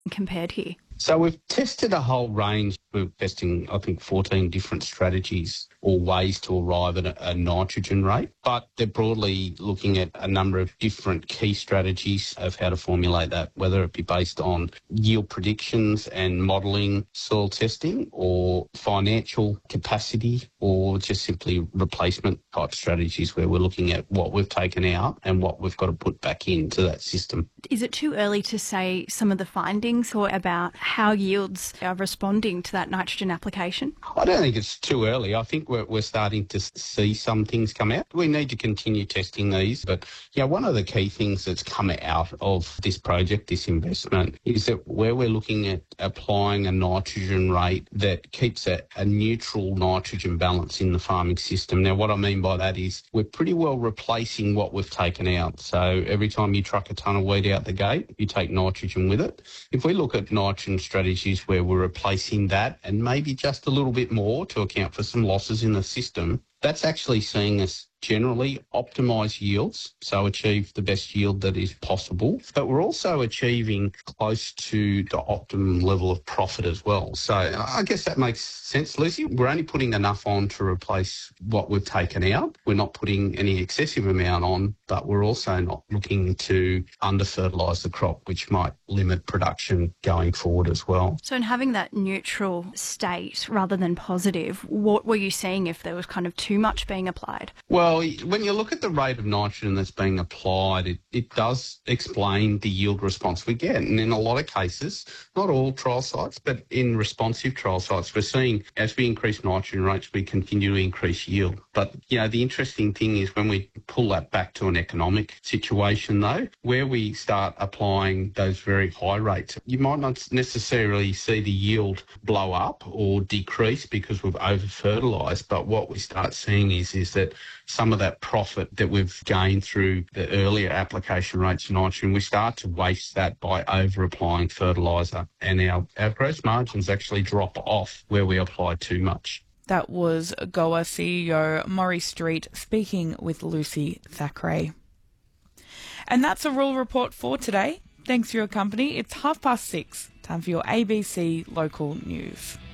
compared here? So we've tested a whole range. We're testing, I think, 14 different strategies or ways to arrive at a nitrogen rate, but they're broadly looking at a number of different key strategies of how to formulate that, whether it be based on yield predictions and modelling, soil testing, or financial capacity, or just simply replacement type strategies where we're looking at what we've taken out and what we've got to put back into that system. Is it too early to say some of the findings or about how yields are responding to that nitrogen application? I don't think it's too early. I think we're starting to see some things come out. We need to continue testing these. But, one of the key things that's come out of this project, this investment, is that where we're looking at applying a nitrogen rate that keeps a neutral nitrogen balance in the farming system. Now, what I mean by that is we're pretty well replacing what we've taken out. So every time you truck a tonne of wheat out the gate, you take nitrogen with it. If we look at nitrogen strategies where we're replacing that and maybe just a little bit more to account for some losses in the system, that's actually seeing us generally optimise yields, so achieve the best yield that is possible. But we're also achieving close to the optimum level of profit as well. So I guess that makes sense, Lucy. We're only putting enough on to replace what we've taken out. We're not putting any excessive amount on, but we're also not looking to under-fertilise the crop, which might limit production going forward as well. So in having that neutral state rather than positive, what were you seeing if there was kind of too much being applied? Well, when you look at the rate of nitrogen that's being applied, it does explain the yield response we get. And in a lot of cases, not all trial sites, but in responsive trial sites, we're seeing as we increase nitrogen rates, we continue to increase yield. But, the interesting thing is when we pull that back to an economic situation, though, where we start applying those very high rates, you might not necessarily see the yield blow up or decrease because we've over-fertilised. But what we start seeing is that some of that profit that we've gained through the earlier application rates of nitrogen, we start to waste that by over-applying fertiliser, and our gross margins actually drop off where we apply too much. That was GOA CEO Murray Street speaking with Lucy Thackeray. And that's a Rural Report for today. Thanks for your company. It's 6:30. Time for your ABC Local News.